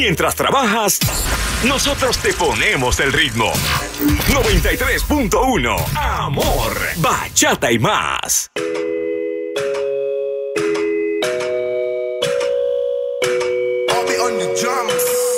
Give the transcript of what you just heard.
Mientras trabajas, nosotros te ponemos el ritmo. 93.1 Amor, bachata y más. I'll be on the drums.